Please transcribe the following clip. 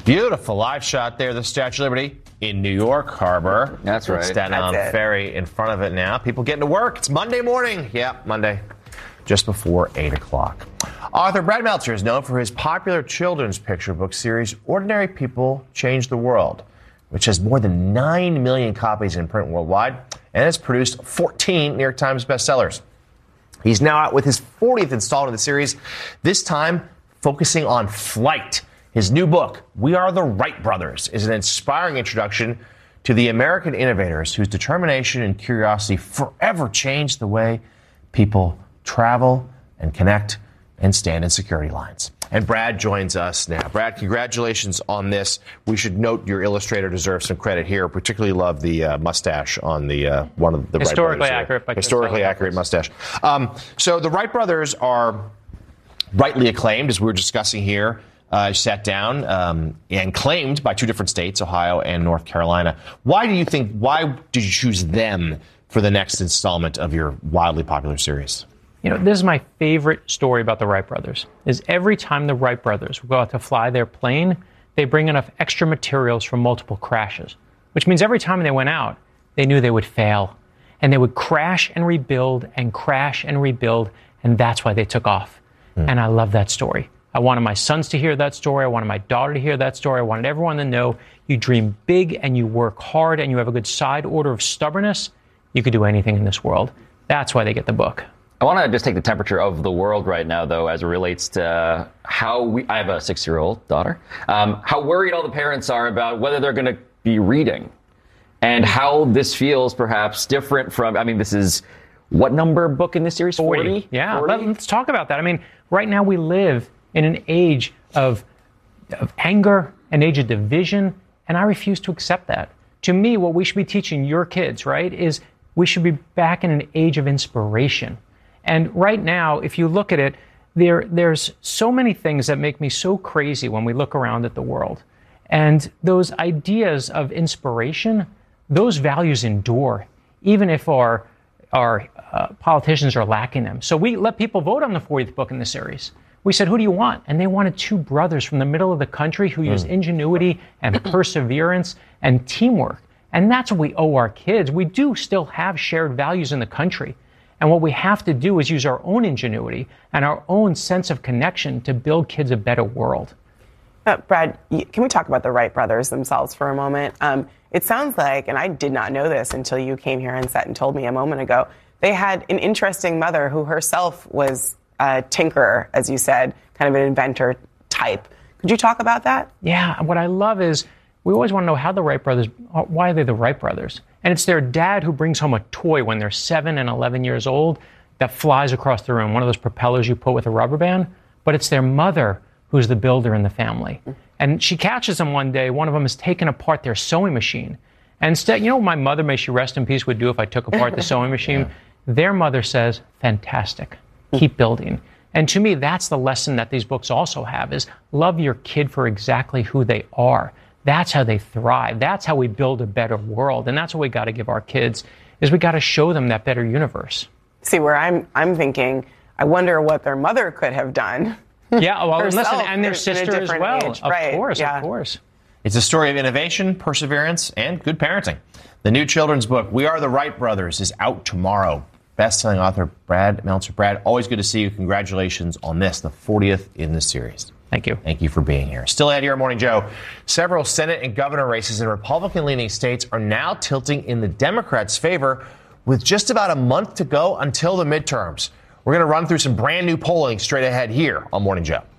Beautiful live shot there, the Statue of Liberty in New York Harbor. That's right. Staten Island Ferry in front of it now. People getting to work. It's Monday morning. Yeah, Monday, just before 8 o'clock. Author Brad Meltzer is known for his popular children's picture book series, Ordinary People Change the World, which has more than 9 million copies in print worldwide and has produced 14 New York Times bestsellers. He's now out with his 40th installment of the series, this time focusing on flight. His new book, We Are the Wright Brothers, is an inspiring introduction to the American innovators whose determination and curiosity forever changed the way people travel and connect and stand in security lines. And Brad joins us now. Brad, congratulations on this. We should note your illustrator deserves some credit here. Particularly love the mustache on the one of the historically Wright brothers. Accurate. Historically accurate mustache. So the Wright brothers are rightly acclaimed, as we were discussing here. Sat down and claimed by two different states, Ohio and North Carolina. Why did you choose them for the next installment of your wildly popular series? You know, this is my favorite story about the Wright brothers, is every time the Wright brothers go out to fly their plane, they bring enough extra materials from multiple crashes, which means every time they went out, they knew they would fail. And they would crash and rebuild, and that's why they took off. And I love that story. I wanted my sons to hear that story. I wanted my daughter to hear that story. I wanted everyone to know you dream big and you work hard and you have a good side order of stubbornness. You could do anything in this world. That's why they get the book. I want to just take the temperature of the world right now, though, as it relates to I have a 6-year-old daughter, how worried all the parents are about whether they're going to be reading and how this feels perhaps different from, this is what number book in this series? 40? Yeah, 40? Let's talk about that. Right now we live in an age of anger, an age of division, and I refuse to accept that. To me, what we should be teaching your kids, right, is we should be back in an age of inspiration. And right now, if you look at it, there's so many things that make me so crazy when we look around at the world. And those ideas of inspiration, those values endure, even if our politicians are lacking them. So we let people vote on the 40th book in the series. We said, who do you want? And they wanted two brothers from the middle of the country who used ingenuity and perseverance and teamwork. And that's what we owe our kids. We do still have shared values in the country. And what we have to do is use our own ingenuity and our own sense of connection to build kids a better world. Brad, can we talk about the Wright brothers themselves for a moment? It sounds like, and I did not know this until you came here and sat and told me a moment ago, they had an interesting mother who herself was a tinkerer, as you said, kind of an inventor type. Could you talk about that? Yeah, what I love is we always want to know how the Wright brothers, why are they the Wright brothers? And it's their dad who brings home a toy when they're 7 and 11 years old that flies across the room, one of those propellers you put with a rubber band. But it's their mother who's the builder in the family. And she catches them one day. One of them is taking apart their sewing machine. And instead, what my mother, may she rest in peace, would do if I took apart the sewing machine? Their mother says, fantastic, keep building. And to me, that's the lesson that these books also have, is love your kid for exactly who they are. That's how they thrive. That's how we build a better world. And that's what we got to give our kids, is we got to show them that better universe. See, where I'm thinking, I wonder what their mother could have done. Yeah, well, listen, and their sister as well. Age. Of course. It's a story of innovation, perseverance, and good parenting. The new children's book, We Are the Wright Brothers, is out tomorrow. Best-selling author Brad Meltzer. Brad, always good to see you. Congratulations on this, the 40th in the series. Thank you. Thank you for being here. Still ahead here, Morning Joe. Several Senate and governor races in Republican-leaning states are now tilting in the Democrats' favor with just about a month to go until the midterms. We're going to run through some brand new polling straight ahead here on Morning Joe.